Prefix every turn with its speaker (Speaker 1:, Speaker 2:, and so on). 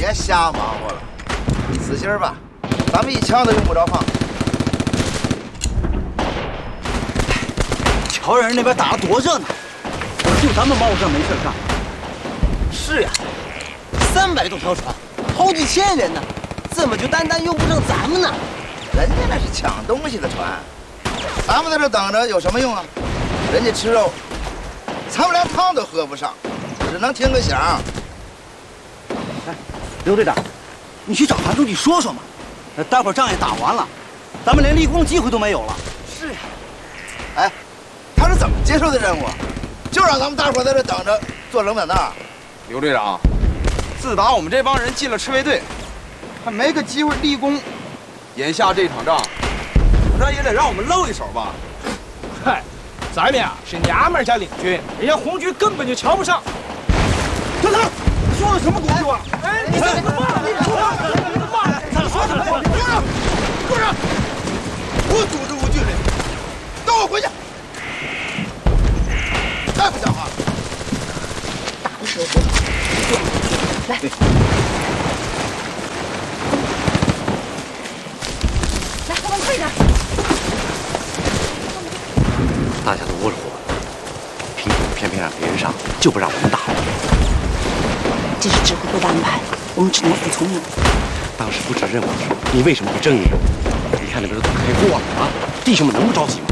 Speaker 1: 别瞎忙活了，你死心吧，咱们一枪都用不着放。
Speaker 2: 瞧人那边打得多热闹，就咱们猫这没事干。
Speaker 3: 是呀，300多条船，好几千人呢，怎么就单单用不上咱们呢？
Speaker 1: 人家那是抢东西的船，咱们在这等着有什么用啊？人家吃肉，咱们连汤都喝不上，只能听个响。
Speaker 2: 哎，刘队长，你去找韩书记说说嘛。待会儿仗也打完了，咱们连立功机会都没有了。
Speaker 3: 是呀，
Speaker 1: 哎，他是怎么接受的任务？就让咱们大伙在这等着做冷板凳。
Speaker 4: 刘队长，自打我们这帮人进了赤卫队，还没个机会立功。眼下这场仗，怎么着也得让我们露一手吧？
Speaker 5: 嗨，咱们呀是娘们家领军，人家红军根本就瞧不上。小唐，你说的什么国术啊？哎，你怎么骂？你骂？咋说怎么说？住手！
Speaker 1: 无组织无纪律，跟我回去！再不讲话，
Speaker 6: 打的时候来。来，我们快点！
Speaker 7: 大家都窝着火，凭什么偏偏让别人上，就不让我们打？
Speaker 6: 这是指挥部的安排，我们只能服从你。
Speaker 7: 当时布置任务的时候，你为什么不正义？你看那边都开过了啊，弟兄们能不着急吗？